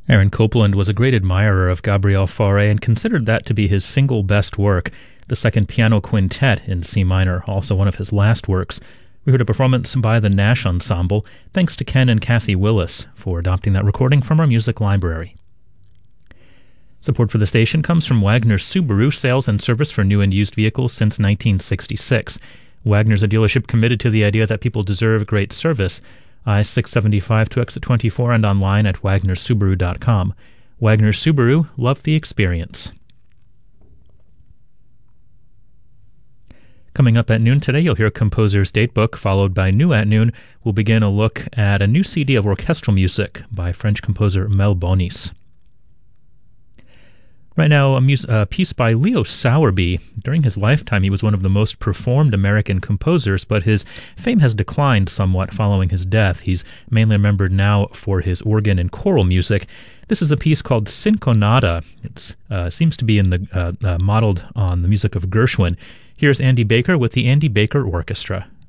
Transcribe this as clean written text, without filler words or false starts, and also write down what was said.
Aaron Copland was a great admirer of Gabriel Fauré and considered that to be his single best work, the second piano quintet in C minor, also one of his last works. We heard a performance by the Nash Ensemble, thanks to Ken and Kathy Willis for adopting that recording from our music library. Support for the station comes from Wagner Subaru, sales and service for new and used vehicles since 1966. Wagner's a dealership committed to the idea that people deserve great service. I-675 to exit 24 and online at wagnersubaru.com. Wagner Subaru, love the experience. Coming up at noon today, you'll hear Composer's Datebook, followed by New at Noon. We'll begin a look at a new CD of orchestral music by French composer Mel Bonis. Right now, a piece by Leo Sowerby. During his lifetime, he was one of the most performed American composers, but his fame has declined somewhat following his death. He's mainly remembered now for his organ and choral music. This is a piece called Cinconada. It seems to be in the modeled on the music of Gershwin. Here's Andy Baker with the Andy Baker Orchestra.